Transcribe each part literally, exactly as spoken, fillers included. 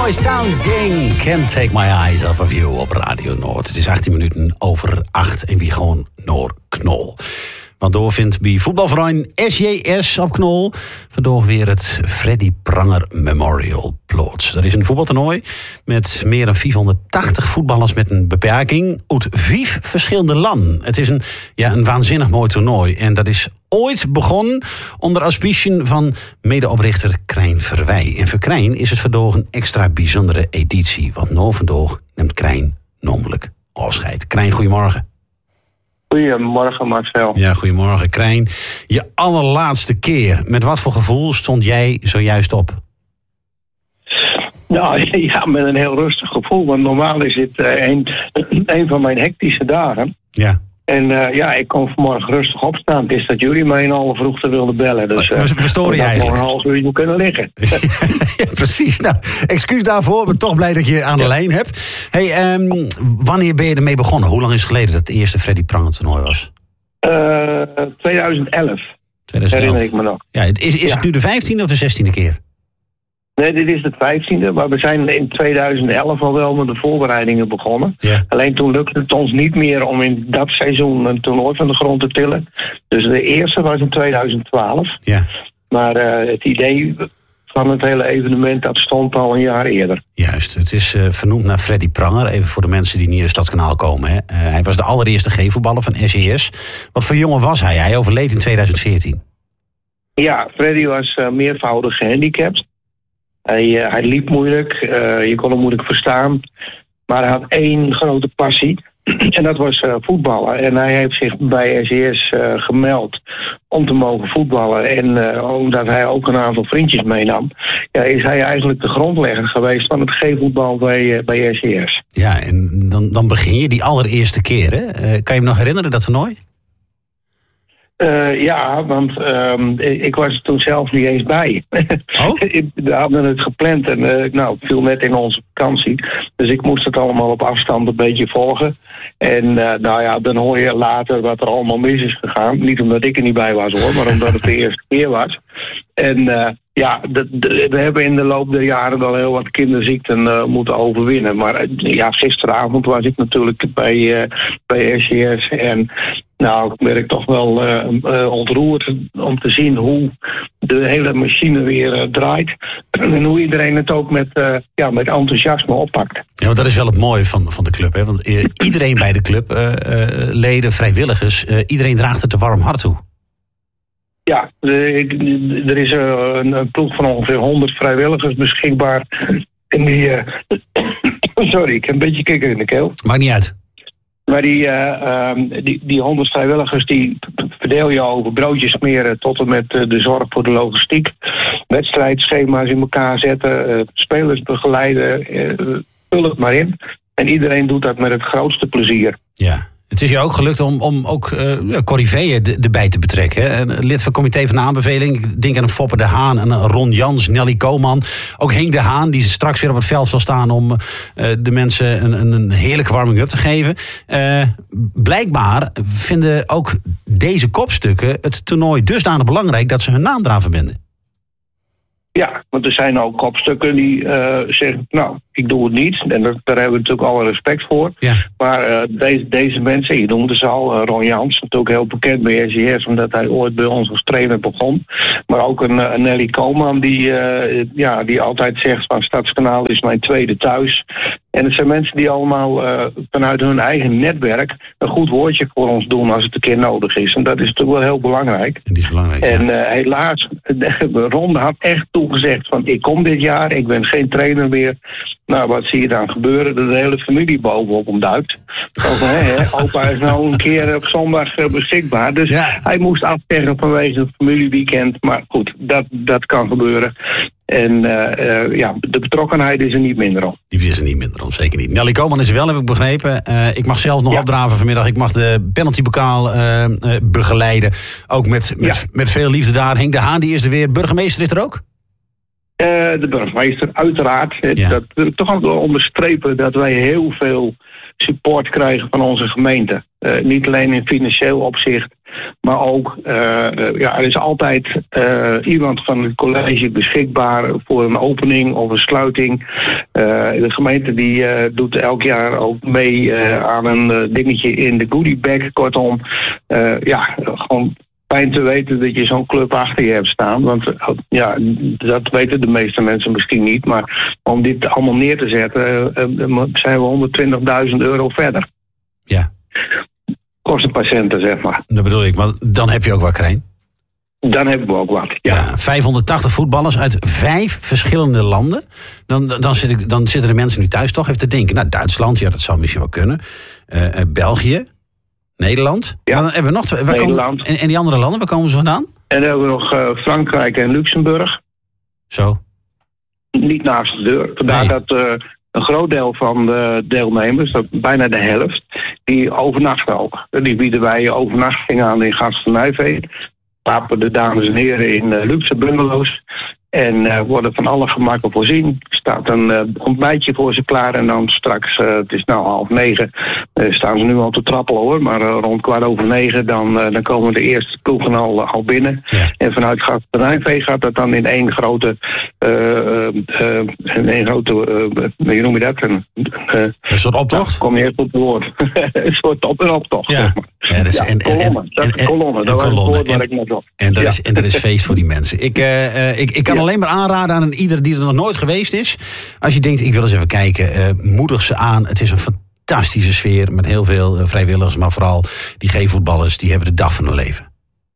Boys Town Gang, Can't Take My Eyes Off of You op Radio Noord. Het is achttien minuten over acht en wie gewoon Noor Knol. Want door vindt bij voetbalverein S J S op Knol vandaag weer het Freddy Pranger Memorial plaats. Dat is een voetbaltoernooi met meer dan vierhonderdtachtig voetballers met een beperking uit vijf verschillende landen. Het is een, ja, een waanzinnig mooi toernooi en dat is ooit begonnen onder auspiciën van medeoprichter Krijn Verwij. En voor Krijn is het vandaag een extra bijzondere editie, want nou vandaag neemt Krijn namelijk afscheid. Krijn, goedemorgen. Goedemorgen, Marcel. Ja, goedemorgen, Krijn. Je allerlaatste keer. Met wat voor gevoel stond jij zojuist op? Nou, ja, met een heel rustig gevoel. Want normaal is het uh, een, een van mijn hectische dagen. Ja. En uh, ja, ik kon vanmorgen rustig opstaan. Het is dat jullie mij in alle vroegte wilden bellen. Dus, uh, we, we storen je eigenlijk. nog een half uur kunnen liggen. Ja, precies. Nou, excuus daarvoor. Ik ben toch blij dat je aan de ja. lijn hebt. Hey, um, wanneer ben je ermee begonnen? Hoe lang is het geleden dat het eerste Freddy Pranger toernooi was? Uh, tweeduizend elf. tweeduizend elf. Herinner ik me nog. Ja, is is ja. het nu de vijftiende of de zestiende keer? Nee, dit is de vijftiende, maar we zijn in tweeduizend elf al wel met de voorbereidingen begonnen. Ja. Alleen toen lukte het ons niet meer om in dat seizoen een toernooi van de grond te tillen. Dus de eerste was in tweeduizend twaalf. Ja. Maar uh, het idee van het hele evenement, dat stond al een jaar eerder. Juist, het is uh, vernoemd naar Freddy Pranger. Even voor de mensen die niet in het Stadskanaal komen. Hè. Uh, hij was de allereerste G-voetballer van S J S. Wat voor jongen was hij? Hij overleed in tweeduizend veertien. Ja, Freddy was uh, meervoudig gehandicapt. Hij, uh, hij liep moeilijk, uh, je kon hem moeilijk verstaan. Maar hij had één grote passie. En dat was uh, voetballen. En hij heeft zich bij S J S uh, gemeld om te mogen voetballen. En uh, omdat hij ook een aantal vriendjes meenam, ja, is hij eigenlijk de grondlegger geweest van het G-voetbal bij, uh, bij S J S. Ja, en dan, dan begin je die allereerste keer. Hè? Uh, kan je me nog herinneren, dat toernooi? Uh, ja, want um, ik was er toen zelf niet eens bij. Oh? We hadden het gepland en uh, nou, het viel net in onze vakantie. Dus ik moest het allemaal op afstand een beetje volgen. En uh, nou ja, dan hoor je later wat er allemaal mis is gegaan. Niet omdat ik er niet bij was hoor, maar omdat het de eerste keer was. En uh, ja, de, de, we hebben in de loop der jaren wel heel wat kinderziekten uh, moeten overwinnen. Maar uh, ja, gisteravond was ik natuurlijk bij, uh, bij S J S en nou, ik werd toch wel uh, uh, ontroerd om te zien hoe de hele machine weer uh, draait. En hoe iedereen het ook met, uh, ja, met enthousiasme oppakt. Ja, want dat is wel het mooie van, van de club. Hè? Want uh, iedereen bij de club, uh, uh, leden, vrijwilligers, uh, iedereen draagt het een warm hart toe. Ja, de, er is uh, een, een ploeg van ongeveer honderd vrijwilligers beschikbaar. En die, uh, sorry, ik heb een beetje kikker in de keel. Maakt niet uit. Maar die, uh, um, die, die honderd vrijwilligers die verdeel je over broodjes smeren tot en met uh, de zorg voor de logistiek. Wedstrijdschema's in elkaar zetten, uh, spelers begeleiden, uh, vul het maar in. En iedereen doet dat met het grootste plezier. Ja. Het is je ook gelukt om, om ook uh, Corriveeën erbij te betrekken. Hè? Een lid van het comité van de aanbeveling. Ik denk aan een Foppe de Haan, en een Ron Jans, Nelly Koman. Ook Henk de Haan, die straks weer op het veld zal staan om uh, de mensen een, een heerlijke warming-up te geven. Uh, blijkbaar vinden ook deze kopstukken het toernooi dusdanig belangrijk dat ze hun naam eraan verbinden. Ja, want er zijn ook kopstukken die uh, zeggen, nou, ik doe het niet. En dat, daar hebben we natuurlijk alle respect voor. Ja. Maar uh, deze, deze mensen, je noemde ze al, uh, Ron Jans, natuurlijk heel bekend bij S J S, omdat hij ooit bij ons als trainer begon. Maar ook een, een Nelly Koman, die, uh, ja, die altijd zegt van Stadskanaal is mijn tweede thuis. En het zijn mensen die allemaal uh, vanuit hun eigen netwerk een goed woordje voor ons doen als het een keer nodig is. En dat is natuurlijk wel heel belangrijk. En die is belangrijk, En ja. uh, helaas, Ron had echt toegezegd van ik kom dit jaar, ik ben geen trainer meer. Nou, wat zie je dan gebeuren? Dat de hele familie bovenop hem duikt. Over, hè, opa is nou een keer op zondag uh, beschikbaar. Dus Ja. hij moest afzeggen vanwege het familieweekend. Maar goed, dat, dat kan gebeuren. En uh, uh, ja, de betrokkenheid is er niet minder om. Die is er niet minder om, zeker niet. Nelly Koman is er wel, heb ik begrepen. Uh, ik mag zelf nog ja. opdraven vanmiddag. Ik mag de penaltybokaal uh, uh, begeleiden. Ook met, met, Ja. met veel liefde daar. Henk de Haan, die is er weer. Burgemeester is er ook? Uh, de burgemeester, uiteraard. Ja. Dat wil ik toch ook wel onderstrepen dat wij heel veel support krijgen van onze gemeente. Uh, niet alleen in financieel opzicht, maar ook, uh, uh, ja, er is altijd uh, iemand van het college beschikbaar voor een opening of een sluiting. Uh, de gemeente die uh, doet elk jaar ook mee uh, aan een uh, dingetje in de goodie bag. Kortom, uh, ja, gewoon fijn te weten dat je zo'n club achter je hebt staan. Want ja, dat weten de meeste mensen misschien niet. Maar om dit allemaal neer te zetten, uh, zijn we honderdtwintigduizend euro verder. Ja. Kostenpatiënten, zeg maar. Dat bedoel ik, maar dan heb je ook wat, Krijn. Dan hebben we ook wat, ja. ja vijfhonderdtachtig voetballers uit vijf verschillende landen. Dan, dan, zit ik, dan zitten de mensen nu thuis toch even te denken. Nou, Duitsland, ja, dat zou misschien wel kunnen. Uh, uh, België. Nederland. Ja. Maar dan hebben we nog twee. Nederland. Komen, en, en die andere landen, waar komen ze vandaan? En dan hebben we nog uh, Frankrijk en Luxemburg. Zo. Niet naast de deur. Vandaar nee. dat uh, een groot deel van de deelnemers, dat bijna de helft, die overnachten ook. Die bieden wij overnachting aan in Gasternijveen. Slapen de dames en heren in uh, luxe bungalows. En uh, worden van alle gemakken voorzien. Er staat een uh, ontbijtje voor ze klaar. En dan straks, uh, het is nou half negen, uh, staan ze nu al te trappelen hoor. Maar uh, rond kwart over negen, dan, uh, dan komen de eerste ploegen al, al binnen. Ja. En vanuit Gasternijveen gaat dat dan in één grote, uh, uh, in één grote, uh, hoe noem je dat? Een, uh, een soort optocht? Kom je echt op het woord. een soort op- een optocht. Ja. Zeg maar. Ja, dat is, ja, en, en, kolonne. Dat is en, kolonne. Dat was het woord waar ik net op. En dat, ja. is, en dat is feest voor die mensen. Ik, uh, uh, ik, ik kan ja. alleen maar aanraden aan een ieder die er nog nooit geweest is. Als je denkt, ik wil eens even kijken, uh, moedig ze aan. Het is een fantastische sfeer met heel veel uh, vrijwilligers. Maar vooral die G-voetballers, die hebben de dag van hun leven.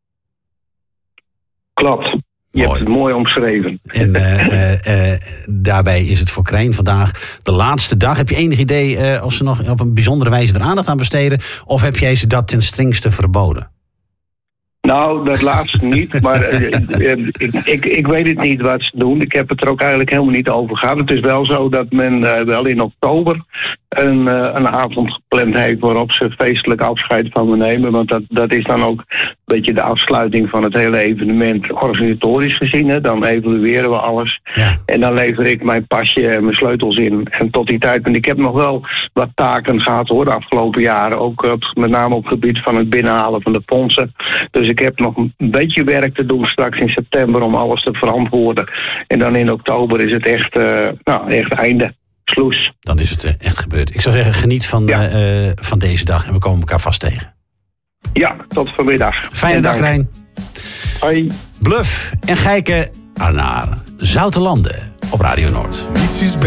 Klopt. Je mooi. hebt het mooi omschreven. En uh, uh, uh, daarbij is het voor Krijn vandaag de laatste dag. Heb je enig idee uh, of ze nog op een bijzondere wijze er aandacht aan besteden? Of heb jij ze dat ten strengste verboden? Nou, dat laatste niet, maar uh, ik, ik, ik weet het niet wat ze doen. Ik heb het er ook eigenlijk helemaal niet over gehad. Het is wel zo dat men uh, wel in oktober een, uh, een avond gepland heeft waarop ze feestelijk afscheid van me nemen. Want dat, dat is dan ook een beetje de afsluiting van het hele evenement organisatorisch gezien. Hè. Dan evalueren we alles. Ja. En dan lever ik mijn pasje en mijn sleutels in. En tot die tijd, en ik heb nog wel wat taken gehad hoor, de afgelopen jaren. Ook uh, met name op het gebied van het binnenhalen van de fondsen. Dus ik heb nog een beetje werk te doen straks in september om alles te verantwoorden. En dan in oktober is het echt, uh, nou, echt einde. Sloes. Dan is het uh, echt gebeurd. Ik zou zeggen, geniet van, ja. uh, van deze dag en we komen elkaar vast tegen. Ja, tot vanmiddag. Fijne dag, Rijn. Hoi. Bluff en Gijken naar Zoutelanden op Radio Noord.